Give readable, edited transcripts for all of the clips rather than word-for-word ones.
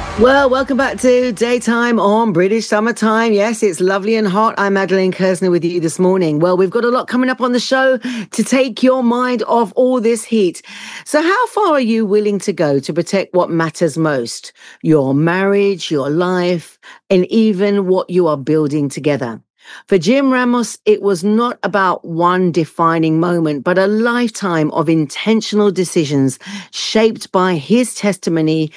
Well, welcome back to Daytime on British Summertime. Yes, it's lovely and hot. I'm Madeleine Kersner with you this morning. Well, we've got a lot coming up on the show to take your mind off all this heat. So how far are you willing to go to protect what matters most? Your marriage, your life, and even what you are building together. For Jim Ramos, it was not about one defining moment, but a lifetime of intentional decisions shaped by his testimony,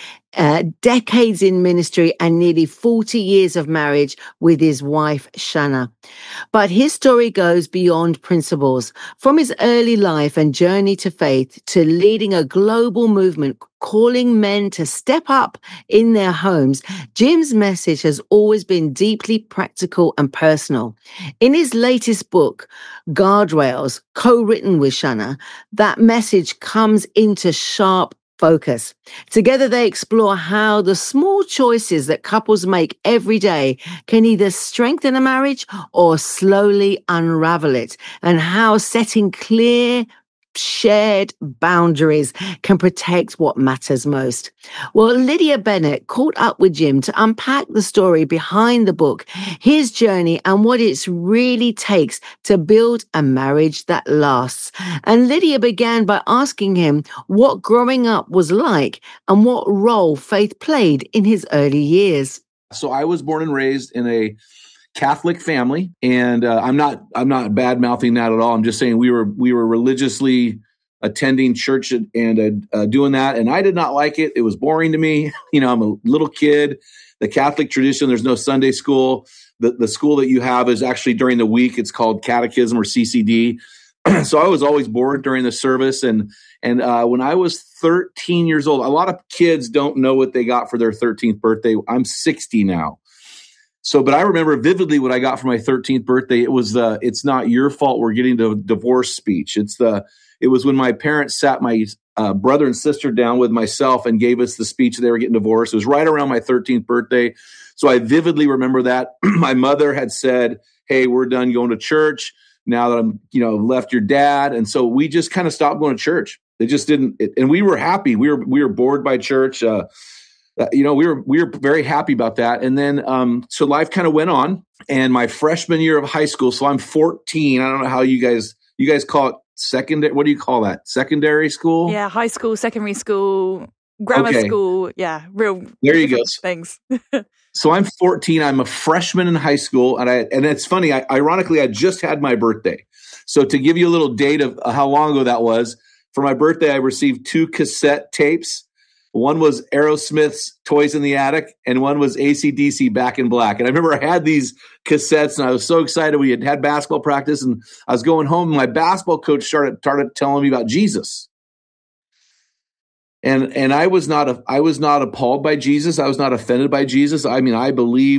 decades in ministry, and nearly 40 years of marriage with his wife, Shanna. But his story goes beyond principles. From his early life and journey to faith to leading a global movement calling men to step up in their homes, Jim's message has always been deeply practical and personal. In his latest book, Guardrails, co-written with Shanna, that message comes into sharp focus. Together, they explore how the small choices that couples make every day can either strengthen a marriage or slowly unravel it, and how setting clear, shared boundaries can protect what matters most. Well, Lydia Bennett caught up with Jim to unpack the story behind the book, his journey, and what it really takes to build a marriage that lasts. And Lydia began by asking him what growing up was like and what role faith played in his early years. So I was born and raised in a Catholic family, and I'm not bad mouthing that at all. I'm just saying we were religiously attending church and doing that, and I did not like it. It was boring to me. I'm a little kid. The Catholic tradition, there's no Sunday school. The school that you have is actually during the week. It's called Catechism or CCD. So I was always bored during the service, and when I was 13 years old, a lot of kids don't know what they got for their 13th birthday. I'm 60 now. So, but I remember vividly what I got for my 13th birthday. It was "It's not your fault we're getting the divorce" speech. It was when my parents sat my brother and sister down with myself and gave us the speech that they were getting divorced. It was right around my 13th birthday. So I vividly remember that. My mother had said, "Hey, we're done going to church now that I'm, left your dad." And so we just kind of stopped going to church. They just didn't, and we were happy. We were bored by church. We were very happy about that. And then, so life kind of went on, and my freshman year of high school. So I'm 14. I don't know how you guys call it secondary. What do you call that? Secondary school? Yeah. High school, secondary school, grammar school. Yeah. Real. There you go. Things. So I'm 14. I'm a freshman in high school. And it's funny. Ironically, I just had my birthday. So to give you a little date of how long ago that was, for my birthday, I received 2 cassette tapes. One was Aerosmith's Toys in the Attic, and one was AC/DC Back in Black. And I remember I had these cassettes, and I was so excited. We had basketball practice, and I was going home, and my basketball coach started telling me about Jesus. And I was not appalled by Jesus. I was not offended by Jesus. I mean, I believe